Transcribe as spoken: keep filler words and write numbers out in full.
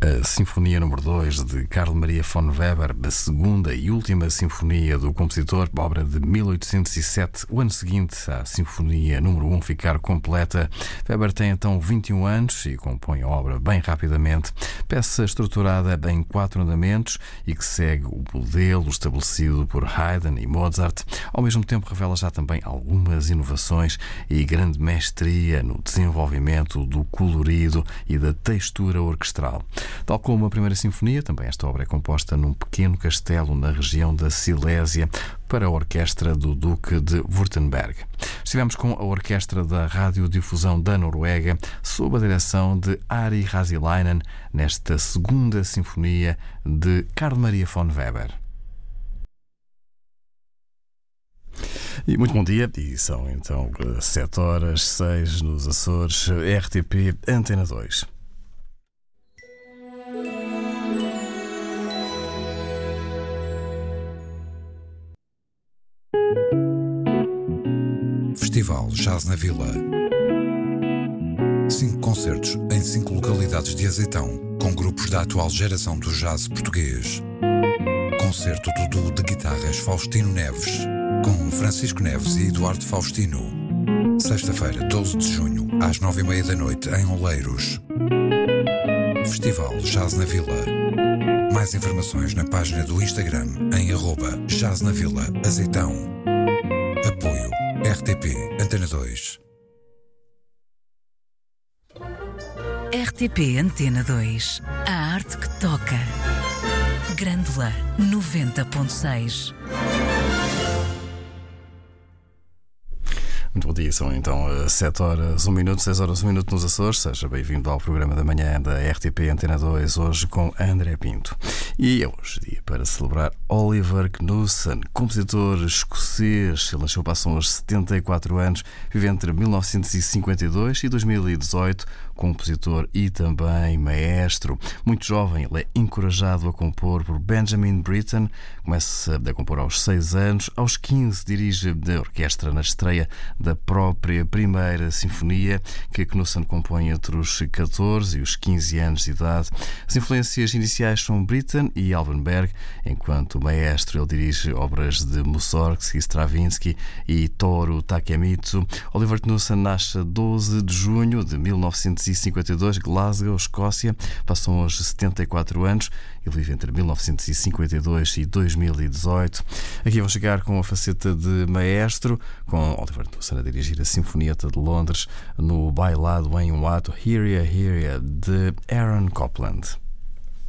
A Sinfonia número dois de Carl Maria von Weber, da segunda e última sinfonia do compositor, obra de mil oitocentos e sete, o ano seguinte à Sinfonia número um ficar completa. Weber tem então vinte e um anos e compõe a obra bem rapidamente, peça estruturada em quatro andamentos e que segue o modelo estabelecido por Haydn e Mozart. Ao mesmo tempo revela já também algumas inovações e grande mestria no desenvolvimento do colorido e da textura orquestral. Tal como a primeira sinfonia, também esta obra é composta num pequeno castelo na região da Silésia para a orquestra do Duque de Württemberg. Estivemos com a orquestra da Radiodifusão da Noruega sob a direção de Ari Hasilainen nesta segunda sinfonia de Carl Maria von Weber. E muito bom dia, e são então sete horas seis nos Açores, R T P Antena dois. Festival Jazz na Vila. Cinco concertos em cinco localidades de Azeitão, com grupos da atual geração do jazz português. Concerto do duo de guitarras Faustino Neves, com Francisco Neves e Eduardo Faustino. Sexta-feira, doze de junho, às nove e meia da noite, em Oleiros. Festival Jazz na Vila. Mais informações na página do Instagram, em arroba Jazz na Vila Azeitão. Apoio R T P Antena dois. R T P Antena dois. A arte que toca. Grândola noventa ponto seis. Muito bom dia, são então sete horas, um minuto, seis horas, um minuto nos Açores. Seja bem-vindo ao programa da manhã da R T P Antena dois, hoje com André Pinto. E é hoje dia para celebrar Oliver Knussen, compositor escocês. Ele nasceu, passam aos setenta e quatro anos, vive entre mil novecentos e cinquenta e dois e dois mil e dezoito, compositor e também maestro. Muito jovem, ele é encorajado a compor por Benjamin Britten, começa a compor aos seis anos, aos quinze dirige a orquestra na estreia da própria primeira sinfonia, que Knussen compõe entre os catorze e os quinze anos de idade. As influências iniciais são Britten e Alban Berg, enquanto maestro ele dirige obras de Mussorgsky, Stravinsky e Toru Takemitsu. Oliver Knussen nasce a doze de junho de mil novecentos e cinquenta e dois, Glasgow, Escócia. Passam hoje setenta e quatro anos. Ele vive entre mil novecentos e cinquenta e dois e dois mil e dezoito. Aqui vamos chegar com a faceta de maestro, com Oliver Knussen a dirigir a Sinfonieta de Londres no bailado em um ato Hear Ya, Hear Ya, de Aaron Copland.